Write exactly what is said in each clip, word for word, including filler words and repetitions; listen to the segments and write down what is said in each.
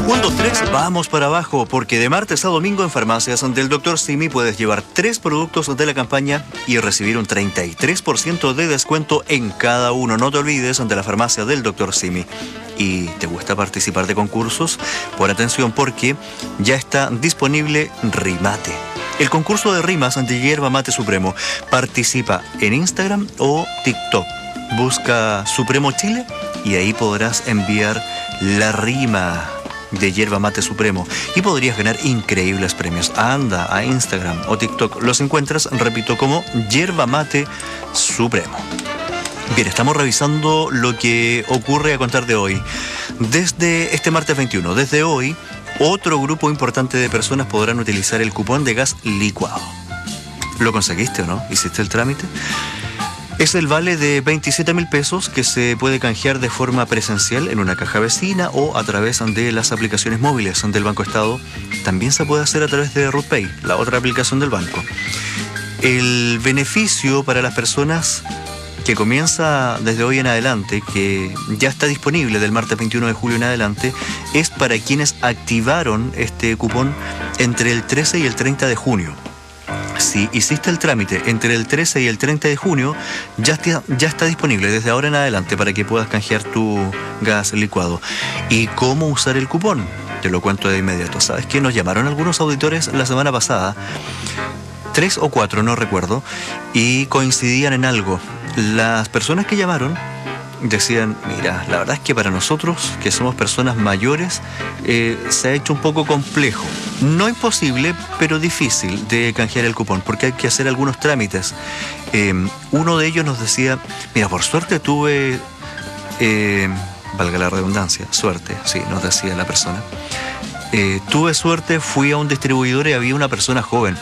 Un, dos, tres, vamos para abajo, porque de martes a domingo en farmacias del doctor Simi puedes llevar tres productos de la campaña y recibir un treinta y tres por ciento de descuento en cada uno. No te olvides de la farmacia del doctor Simi. ¿Y te gusta participar de concursos? Pon atención porque ya está disponible Rimate. El concurso de rimas de Yerba Mate Supremo. Participa en Instagram o TikTok. Busca Supremo Chile y ahí podrás enviar la rima de Yerba Mate Supremo y podrías ganar increíbles premios. Anda a Instagram o TikTok, los encuentras, repito, como Yerba Mate Supremo. Bien, estamos revisando lo que ocurre a contar de hoy. Desde este martes veintiuno, desde hoy, otro grupo importante de personas podrán utilizar el cupón de gas licuado. ¿Lo conseguiste o no? ¿Hiciste el trámite? Es el vale de veintisiete mil pesos que se puede canjear de forma presencial en una caja vecina o a través de las aplicaciones móviles del Banco Estado. También se puede hacer a través de RootPay, la otra aplicación del banco. El beneficio para las personas que comienza desde hoy en adelante, que ya está disponible del martes veintiuno de julio en adelante, es para quienes activaron este cupón entre el trece y el treinta de junio. Si hiciste el trámite entre el trece y el treinta de junio, ya está, ya está disponible desde ahora en adelante para que puedas canjear tu gas licuado. ¿Y cómo usar el cupón? Te lo cuento de inmediato. ¿Sabes qué? Nos llamaron algunos auditores la semana pasada, tres o cuatro, no recuerdo, y coincidían en algo. Las personas que llamaron decían, mira, la verdad es que para nosotros, que somos personas mayores, eh, se ha hecho un poco complejo. No imposible, pero difícil de canjear el cupón, porque hay que hacer algunos trámites. Eh, uno de ellos nos decía, mira, por suerte tuve, eh, valga la redundancia, suerte, sí, nos decía la persona. Eh, tuve suerte, fui a un distribuidor y había una persona joven.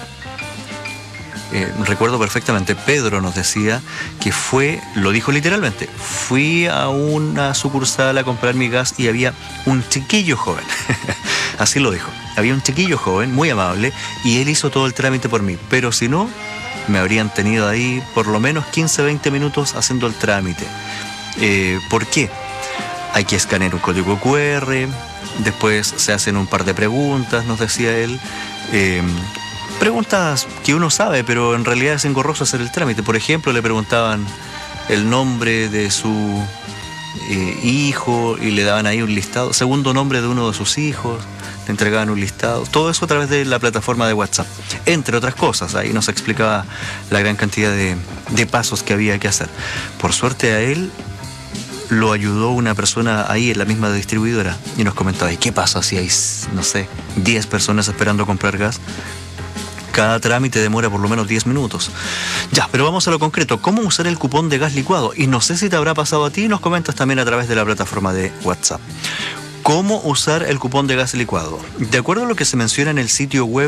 Eh, recuerdo perfectamente, Pedro nos decía que fue, lo dijo literalmente, fui a una sucursal a comprar mi gas y había un chiquillo joven, así lo dijo, había un chiquillo joven, muy amable, y él hizo todo el trámite por mí, pero si no, me habrían tenido ahí por lo menos quince a veinte minutos haciendo el trámite. Eh, ¿Por qué? Hay que escanear un código cu erre, después se hacen un par de preguntas, nos decía él, eh, preguntas que uno sabe, pero en realidad es engorroso hacer el trámite. Por ejemplo, le preguntaban el nombre de su eh, hijo y le daban ahí un listado, segundo nombre de uno de sus hijos, le entregaban un listado. Todo eso a través de la plataforma de WhatsApp, entre otras cosas. Ahí nos explicaba la gran cantidad de, de pasos que había que hacer. Por suerte a él lo ayudó una persona ahí en la misma distribuidora y nos comentaba, ¿y qué pasa si hay, no sé, diez personas esperando comprar gas? Cada trámite demora por lo menos diez minutos. Ya, pero vamos a lo concreto. ¿Cómo usar el cupón de gas licuado? Y no sé si te habrá pasado a ti, nos comentas también a través de la plataforma de WhatsApp. ¿Cómo usar el cupón de gas licuado? De acuerdo a lo que se menciona en el sitio web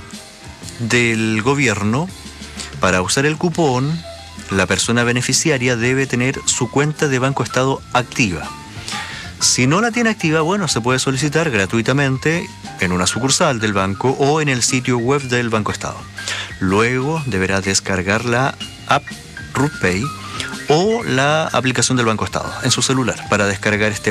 del gobierno, para usar el cupón, la persona beneficiaria debe tener su cuenta de Banco Estado activa. Si no la tiene activa, bueno, se puede solicitar gratuitamente en una sucursal del banco o en el sitio web del Banco Estado. Luego deberá descargar la app RootPay o la aplicación del Banco Estado en su celular para descargar este